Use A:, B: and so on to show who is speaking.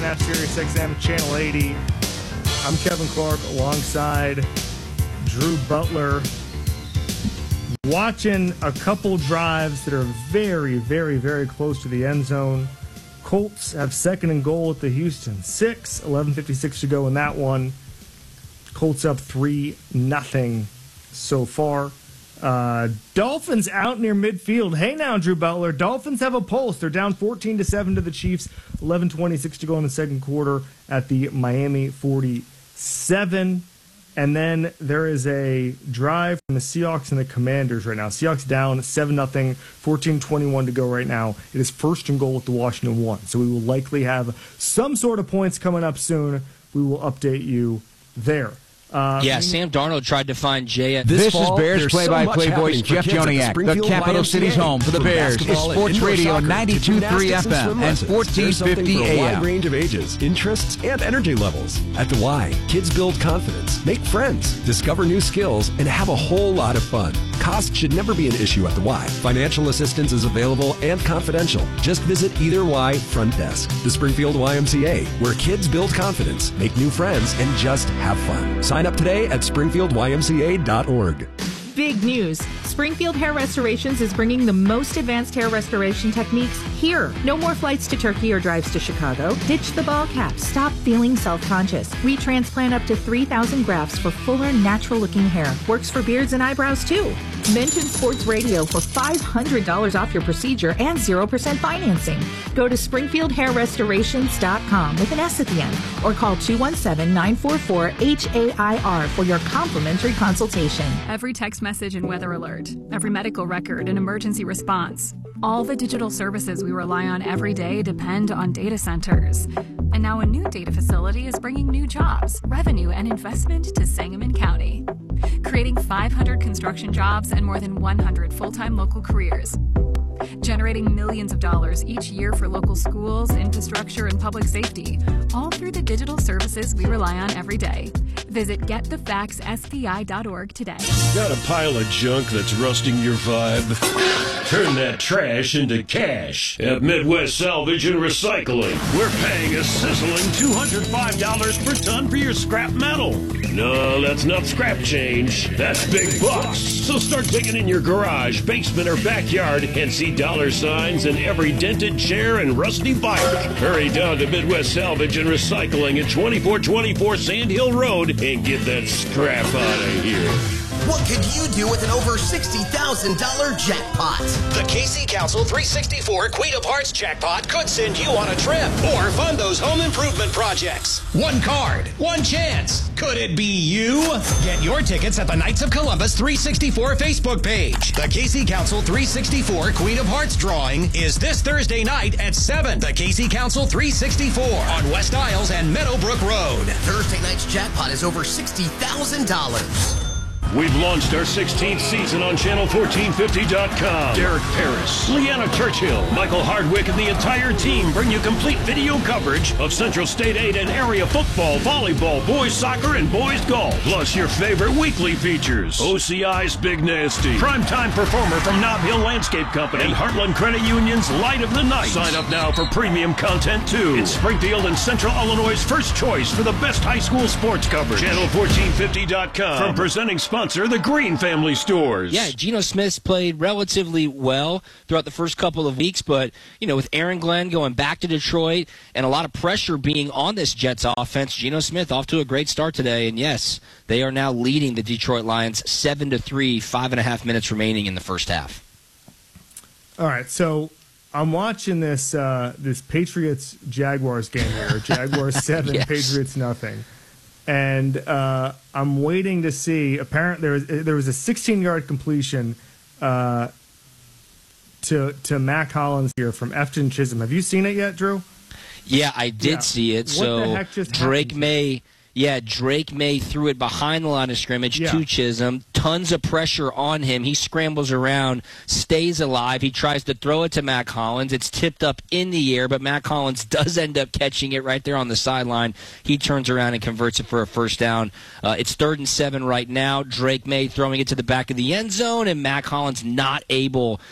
A: 2.5 Sirius XM Channel 80. I'm Kevin Clark alongside Drew Butler. Watching a couple drives that are very, very, very close to the end zone. Colts have second and goal at the Houston 6. 11:56 to go in that one. Colts up 3-0 so far. Dolphins out near midfield. Hey now, Drew Butler. Dolphins have a pulse. They're down 14-7 to the Chiefs. 11:26 to go in the second quarter at the Miami 47. And then there is a drive from the Seahawks and the Commanders right now. Seahawks down 7-0, 14:21 to go right now. It is first and goal at the Washington 1. So we will likely have some sort of points coming up soon. We will update you there.
B: Sam Darnold tried to find Jay at
C: This is Bears play-by-play voice Jeff Joniak. The Capital City's home for the Bears is Sports Radio 92.3 FM and 1450 AM.
D: A wide range of ages, interests, and energy levels. At the Y, kids build confidence, make friends, discover new skills, and have a whole lot of fun. Cost should never be an issue at the Y. Financial assistance is available and confidential. Just visit either Y front desk. The Springfield YMCA, where kids build confidence, make new friends, and just have fun. Sign up today at springfieldymca.org.
E: Big news. Springfield Hair Restorations is bringing the most advanced hair restoration techniques here. No more flights to Turkey or drives to Chicago. Ditch the ball cap. Stop feeling self-conscious. We transplant up to 3,000 grafts for fuller, natural-looking hair. Works for beards and eyebrows, too. Mention Sports Radio for $500 off your procedure and 0% financing. Go to SpringfieldHairRestorations.com with an S at the end or call 217-944-HAIR for your complimentary consultation.
F: Every text message and weather alert, every medical record and emergency response. All the digital services we rely on every day depend on data centers. And now a new data facility is bringing new jobs, revenue, and investment to Sangamon County, creating 500 construction jobs and more than 100 full-time local careers, generating millions of dollars each year for local schools, infrastructure, and public safety, all through the digital services we rely on every day. Visit getthefaxspi.org today.
G: Got a pile of junk that's rusting your vibe? Turn that trash into cash at Midwest Salvage and Recycling. We're paying a sizzling $205 per ton for your scrap metal. No, that's not scrap change. That's big bucks. So start digging in your garage, basement, or backyard and see dollar signs in every dented chair and rusty bike. Hurry down to Midwest Salvage and Recycling at 2424 Sand Hill Road and get that scrap out of here.
H: What could you do with an over $60,000 jackpot?
I: The KC Council 364 Queen of Hearts jackpot could send you on a trip or fund those home improvement projects. One card, one chance. Could it be you? Get your tickets at the Knights of Columbus 364 Facebook page. The KC Council 364 Queen of Hearts drawing is this Thursday night at 7. The KC Council 364 on West Isles and Meadowbrook Road.
H: Thursday night's jackpot is over $60,000.
G: We've launched our 16th season on Channel1450.com. Derek Paris, Leanna Churchill, Michael Hardwick, and the entire team bring you complete video coverage of Central State 8 and area football, volleyball, boys soccer, and boys golf. Plus your favorite weekly features. OCI's Big Nasty, primetime performer from Nob Hill Landscape Company, and Heartland Credit Union's Light of the Night. Sign up now for premium content, too. It's Springfield and Central Illinois' first choice for the best high school sports coverage. Channel1450.com. From presenting sponsor, the Green Family Stores.
B: Yeah, Geno Smith's played relatively well throughout the first couple of weeks, but, with Aaron Glenn going back to Detroit and a lot of pressure being on this Jets offense, Geno Smith off to a great start today. And, yes, they are now leading the Detroit Lions 7-3, 5.5 minutes remaining in the first half. All
A: right, so I'm watching this Patriots-Jaguars game here. Jaguars 7, yes. Patriots nothing. And I'm waiting to see. Apparently, there was a 16-yard completion to Mac Hollins here from Efton Chisholm. Have you seen it yet, Drew?
B: Yeah, I did see it.
A: What the heck just
B: Drake May. Yeah, Drake May threw it behind the line of scrimmage to Chisholm. Tons of pressure on him. He scrambles around, stays alive. He tries to throw it to Mac Hollins. It's tipped up in the air, but Mac Hollins does end up catching it right there on the sideline. He turns around and converts it for a first down. It's 3rd and 7 right now. Drake May throwing it to the back of the end zone, and Mac Hollins not able